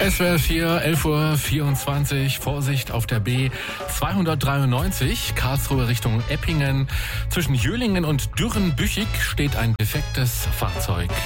SWR 4, 11:24 Uhr, Vorsicht auf der B 293, Karlsruhe Richtung Eppingen. Zwischen Jöhlingen und Dürrenbüchig steht ein defektes Fahrzeug.